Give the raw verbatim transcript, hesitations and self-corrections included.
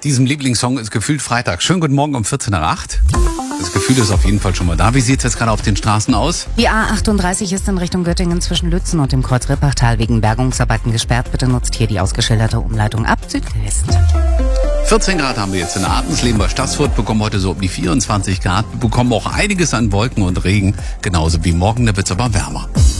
diesem Lieblingssong ist gefühlt Freitag. Schönen guten Morgen um vierzehn nach acht. Das Gefühl ist auf jeden Fall schon mal da. Wie sieht es jetzt gerade auf den Straßen aus? Die A achtunddreißig ist in Richtung Göttingen zwischen Lützen und dem Kreuz Rippachtal wegen Bergungsarbeiten gesperrt. Bitte nutzt hier die ausgeschilderte Umleitung ab Südwest. vierzehn Grad haben wir jetzt in der Adensleben bei Stassfurt, bekommen heute so um die vierundzwanzig Grad, wir bekommen auch einiges an Wolken und Regen, genauso wie morgen, da wird es aber wärmer.